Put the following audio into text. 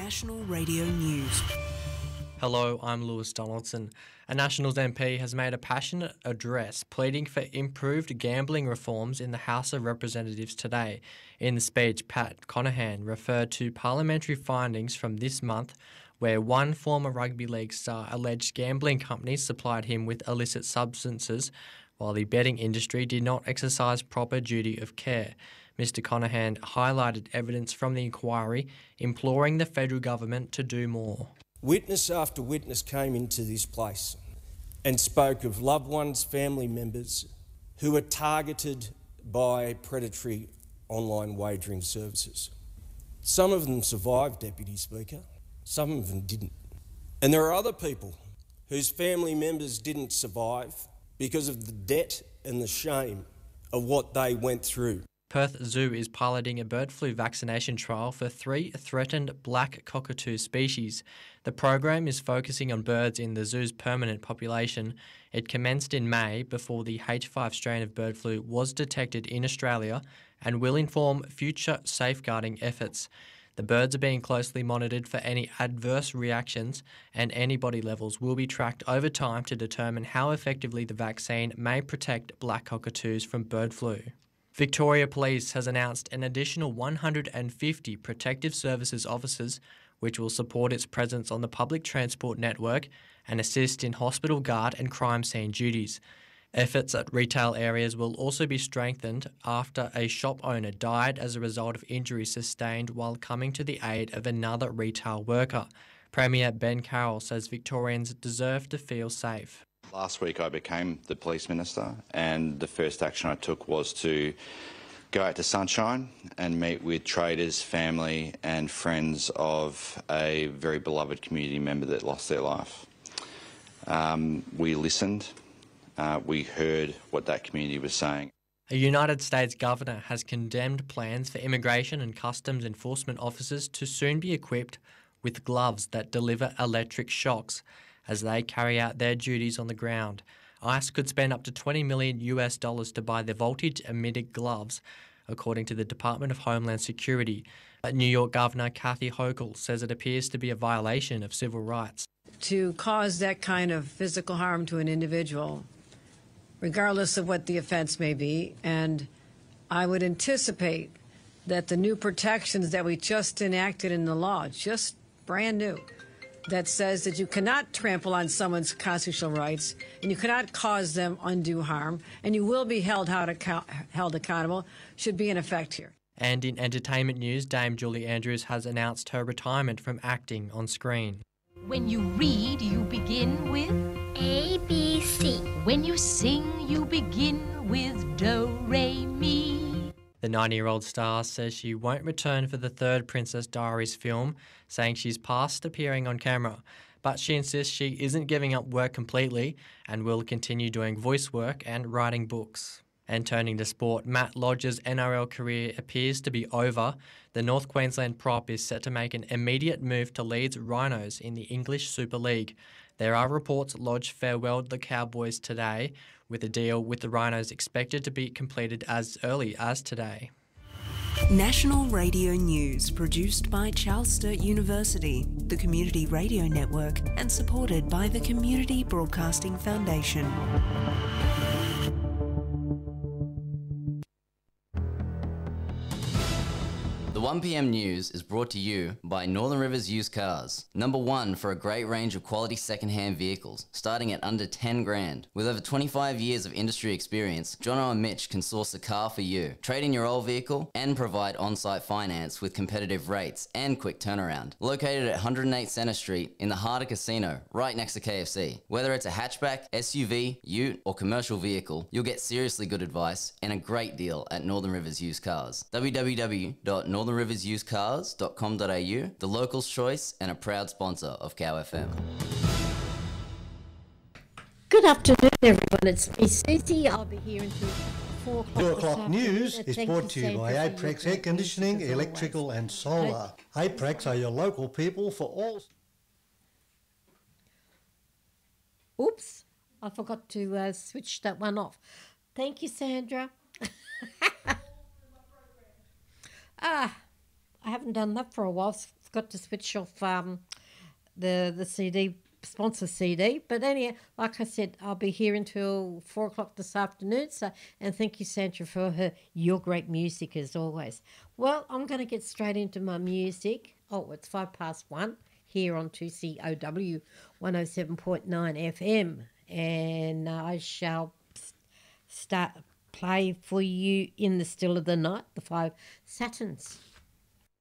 National Radio News. Hello, I'm Lewis Donaldson. A Nationals MP has made a passionate address pleading for improved gambling reforms in the House of Representatives today. In the speech, Pat Conahan referred to parliamentary findings from this month where one former rugby league star alleged gambling companies supplied him with illicit substances while the betting industry did not exercise proper duty of care. Mr Conahan highlighted evidence from the inquiry, imploring the federal government to do more. Witness after witness came into this place and spoke of loved ones, family members who were targeted by predatory online wagering services. Some of them survived, Deputy Speaker, some of them didn't. And there are other people whose family members didn't survive because of the debt and the shame of what they went through. Perth Zoo is piloting a bird flu vaccination trial for 3 threatened black cockatoo species. The program is focusing on birds in the zoo's permanent population. It commenced in May before the H5 strain of bird flu was detected in Australia and will inform future safeguarding efforts. The birds are being closely monitored for any adverse reactions, and antibody levels will be tracked over time to determine how effectively the vaccine may protect black cockatoos from bird flu. Victoria Police has announced an additional 150 Protective Services officers, which will support its presence on the public transport network and assist in hospital guard and crime scene duties. Efforts at retail areas will also be strengthened after a shop owner died as a result of injuries sustained while coming to the aid of another retail worker. Premier Ben Carroll says Victorians deserve to feel safe. Last week I became the police minister, and the first action I took was to go out to Sunshine and meet with traders, family and friends of a very beloved community member that lost their life. We listened, we heard what that community was saying. A United States governor has condemned plans for immigration and customs enforcement officers to soon be equipped with gloves that deliver electric shocks as they carry out their duties on the ground. ICE could spend up to $20 million to buy the voltage-emitted gloves, according to the Department of Homeland Security. New York Governor Kathy Hochul says it appears to be a violation of civil rights. To cause that kind of physical harm to an individual, regardless of what the offense may be, and I would anticipate that the new protections that we just enacted in the law, just brand new, that says that you cannot trample on someone's constitutional rights and you cannot cause them undue harm and you will be held accountable, should be in effect here. And in entertainment news, Dame Julie Andrews has announced her retirement from acting on screen. When you read, you begin with A, B, C. When you sing, you begin with Do, Re, Mi. The 90-year-old star says she won't return for the third Princess Diaries film, saying she's past appearing on camera. But she insists she isn't giving up work completely and will continue doing voice work and writing books. And turning to sport, Matt Lodge's NRL career appears to be over. The North Queensland prop is set to make an immediate move to Leeds Rhinos in the English Super League. There are reports Lodge farewelled the Cowboys today, with a deal with the Rhinos expected to be completed as early as today. National Radio News, produced by Charles Sturt University, the Community Radio Network, and supported by the Community Broadcasting Foundation. The 1PM News is brought to you by Northern Rivers Used Cars. Number one for a great range of quality second-hand vehicles, starting at under 10 grand. With over 25 years of industry experience, Jono and Mitch can source a car for you, trade in your old vehicle, and provide on-site finance with competitive rates and quick turnaround. Located at 108 Centre Street in the heart of Casino, right next to KFC. Whether it's a hatchback, SUV, ute, or commercial vehicle, you'll get seriously good advice and a great deal at Northern Rivers Used Cars. www.northernriversusedcars.com.au, the local's choice and a proud sponsor of Cow FM. Good afternoon, everyone. It's me, Susie. I'll be here until 4 o'clock. 2 o'clock news is brought to you by Aprex Air Conditioning, Electrical and Solar. Aprex are your local people for all... Oops, I forgot to switch that one off. Thank you, Sandra. I haven't done that for a while. forgot to switch off the CD, sponsor CD. But anyhow, like I said, I'll be here until 4 o'clock this afternoon. So, and thank you, Sandra, for your great music as always. Well, I'm going to get straight into my music. Oh, it's 1:05 here on 2COW 107.9 FM. And I shall play for you In the Still of the Night, the 5 Satins.